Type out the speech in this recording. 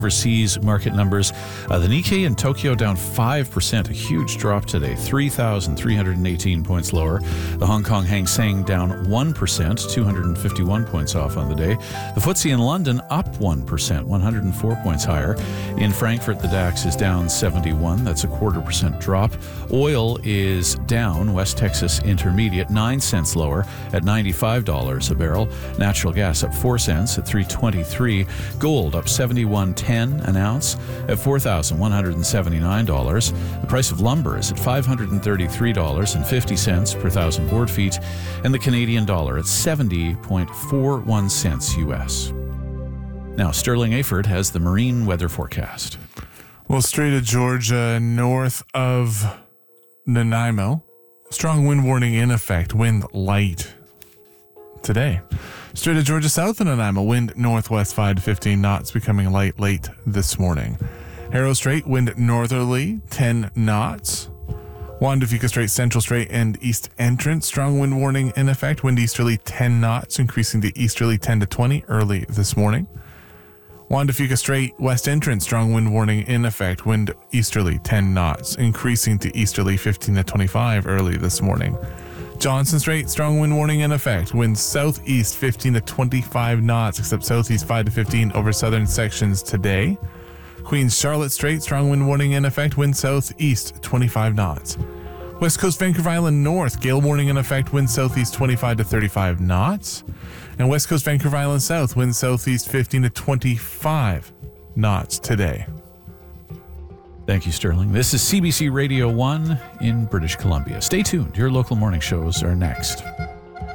Overseas market numbers. The Nikkei in Tokyo down 5%, a huge drop today, 3,318 points lower. The Hong Kong Hang Seng down 1%, 251 points off on the day. The FTSE in London up 1%, 104 points higher. In Frankfurt, the DAX is down 71, that's a 0.25% drop. Oil is down, West Texas Intermediate 9 cents lower at $95 a barrel. Natural gas up 4 cents at $3.23. Gold up 71.10 an ounce at $4,179. The price of lumber is at $533.50 per thousand board feet, and the Canadian dollar at 70.41 cents US. Now, Sterling Aford has the marine weather forecast. Well, Strait of Georgia north of Nanaimo, strong wind warning in effect, wind light today. Strait of Georgia south of Nanaimo, wind northwest 5 to 15 knots, becoming light late this morning. Arrow Strait, wind northerly 10 knots. Juan de Fuca Strait, Central Strait and East Entrance, strong wind warning in effect, wind easterly 10 knots, increasing to easterly 10 to 20 early this morning. Juan de Fuca Strait, West Entrance, strong wind warning in effect, wind easterly 10 knots, increasing to easterly 15 to 25 early this morning. Johnson Strait, strong wind warning in effect. Wind southeast 15 to 25 knots, except southeast 5 to 15 over southern sections today. Queens Charlotte Strait, strong wind warning in effect. Wind southeast 25 knots. West Coast Vancouver Island North, gale warning in effect. Wind southeast 25 to 35 knots. And West Coast Vancouver Island South, wind southeast 15 to 25 knots today. Thank you, Sterling. This is CBC Radio 1 in British Columbia. Stay tuned. Your local morning shows are next.